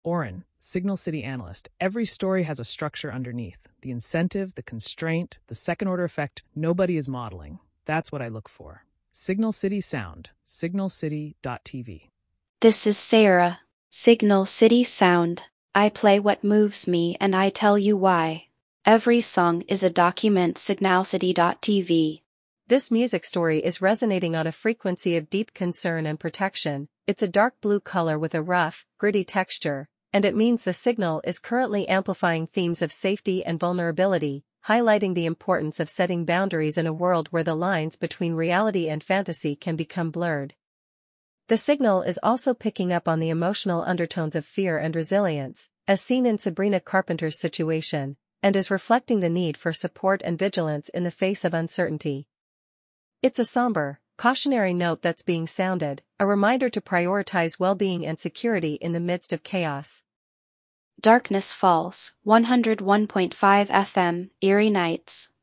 Oren, Signal City analyst. Every story has a structure underneath. The incentive, the constraint, the second-order effect nobody is modeling. That's what I look for. Signal City Sound, signalcity.tv. This is Sarah. Signal City Sound. I play what moves me and I tell you why. Every song is a document. Signalcity.tv. This music story is resonating on a frequency of deep concern and protection. It's a dark blue color with a rough, gritty texture, and it means the signal is currently amplifying themes of safety and vulnerability, highlighting the importance of setting boundaries in a world where the lines between reality and fantasy can become blurred. The signal is also picking up on the emotional undertones of fear and resilience, as seen in Sabrina Carpenter's situation, and is reflecting the need for support and vigilance in the face of uncertainty. It's a somber, cautionary note that's being sounded, a reminder to prioritize well-being and security in the midst of chaos. Darkness Falls, 101.5 FM, Eerie Nights.